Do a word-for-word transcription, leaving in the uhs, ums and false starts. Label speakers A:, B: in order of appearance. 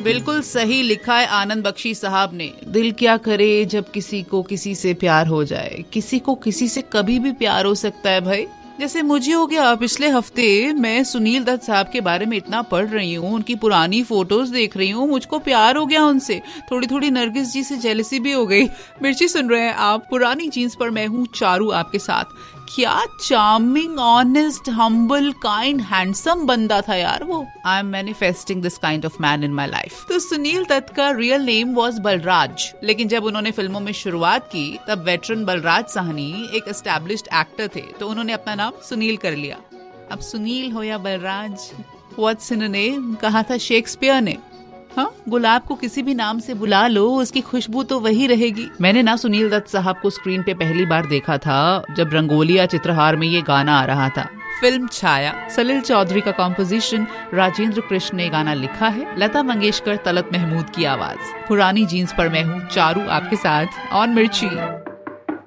A: बिल्कुल सही लिखा है आनंद बख्शी साहब ने। दिल क्या करे जब किसी को किसी से प्यार हो जाए। किसी को किसी से कभी भी प्यार हो सकता है भाई। जैसे मुझे हो गया, पिछले हफ्ते मैं सुनील दत्त साहब के बारे में इतना पढ़ रही हूँ, उनकी पुरानी फोटोज देख रही हूँ, मुझको प्यार हो गया उनसे। थोड़ी थोड़ी नरगिस जी से जेलसी भी हो गई। मिर्ची सुन रहे हैं आप पुरानी जीन्स पर, मैं हूँ चारू आपके साथ। क्या charming, honest, humble, kind, handsome बंदा था यार वो। I am manifesting this kind of man in my life. तो सुनील दत्त का रियल नेम वॉज बलराज, लेकिन जब उन्होंने फिल्मों में शुरुआत की तब वेटरन बलराज साहनी एक एस्टैब्लिश्ड एक्टर थे, तो उन्होंने अपना नाम सुनील कर लिया। अब सुनील हो या Balraj, what's in a name, कहा था शेक्सपियर ने। हाँ, गुलाब को किसी भी नाम से बुला लो, उसकी खुशबू तो वही रहेगी। मैंने ना सुनील दत्त साहब को स्क्रीन पे पहली बार देखा था जब रंगोलिया चित्रहार में ये गाना आ रहा था, फिल्म छाया। सलील चौधरी का कॉम्पोजिशन, राजेंद्र कृष्ण ने गाना लिखा है, लता मंगेशकर, तलत महमूद की आवाज। पुरानी जीन्स पर मैं हूँ चारू आपके साथ ऑन मिर्ची।